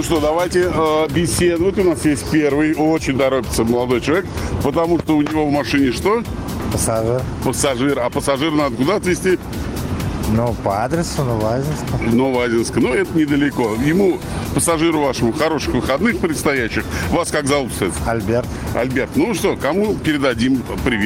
что, давайте беседовать. У нас есть первый, очень торопится молодой человек, потому что у него в машине что? Пассажир. Пассажир. А пассажир надо куда отвезти? Ну, по адресу Новоазинска. Новоазинск. Ну, это недалеко. Ему, пассажиру вашему, хороших выходных предстоящих. Вас как зовут, кстати? Альберт. Альберт. Ну что, кому передадим привет?